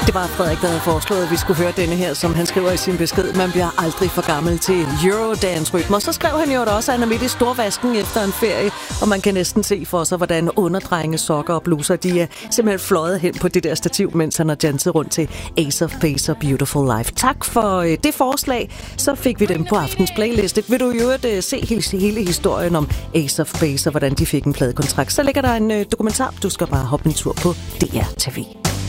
Det var Frederik, der havde foreslået, at vi skulle høre denne her, som han skriver i sin besked. Man bliver aldrig for gammel til Eurodance-rytmer. Så skrev han jo også, at han er midt i storvasken efter en ferie, og man kan næsten se for sig, hvordan underdrenge, sokker og bluser, de er simpelthen fløjet hen på det der stativ, mens han har danset rundt til Ace of Base og Beautiful Life. Tak for det forslag. Så fik vi dem på aftens playliste. Vil du jo se hele historien om Ace of Base og hvordan de fik en pladekontrakt, så ligger der en dokumentar. Du skal bare hoppe en tur på DR TV.